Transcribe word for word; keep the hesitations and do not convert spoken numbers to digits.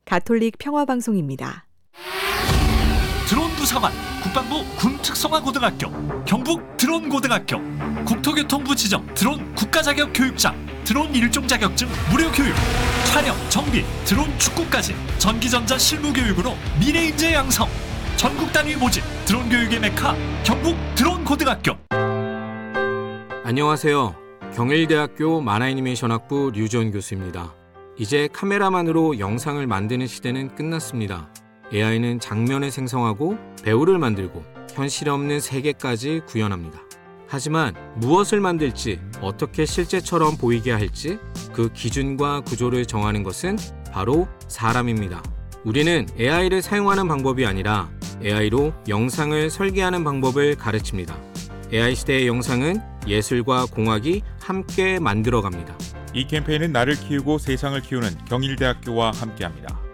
가톨릭 평화방송입니다. 드론 부사관, 국방부 군특성화고등학교, 경북 드론고등학교, 국토교통부 지정 드론 국가자격 교육장, 드론 일종 자격증 무료 교육, 촬영, 정비, 드론 축구까지 전기전자 실무교육으로 미래인재 양성, 전국 단위 모집, 드론 교육의 메카, 경북 드론고등학교. 안녕하세요. 경일대학교 만화애니메이션학부 류지원 교수입니다. 이제 카메라만으로 영상을 만드는 시대는 끝났습니다. 에이아이는 장면을 생성하고 배우를 만들고 현실 없는 세계까지 구현합니다. 하지만 무엇을 만들지, 어떻게 실제처럼 보이게 할지 그 기준과 구조를 정하는 것은 바로 사람입니다. 우리는 에이아이를 사용하는 방법이 아니라 에이아이로 영상을 설계하는 방법을 가르칩니다. 에이아이 시대의 영상은 예술과 공학이 함께 만들어갑니다. 이 캠페인은 나를 키우고 세상을 키우는 경일대학교와 함께합니다.